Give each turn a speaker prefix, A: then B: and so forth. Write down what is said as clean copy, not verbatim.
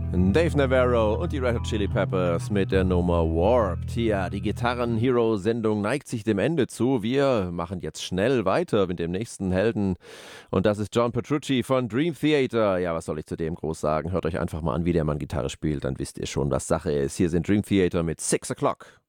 A: Dave Navarro und die Red Hot Chili Peppers mit der Nummer Warped. Ja, die Gitarren-Hero-Sendung neigt sich dem Ende zu. Wir machen jetzt schnell weiter mit dem nächsten Helden. Und das ist John Petrucci von Dream Theater. Ja, was soll ich zu dem groß sagen? Hört euch einfach mal an, wie der Mann Gitarre spielt. Dann wisst ihr schon, was Sache ist. Hier sind Dream Theater mit 6 O'Clock.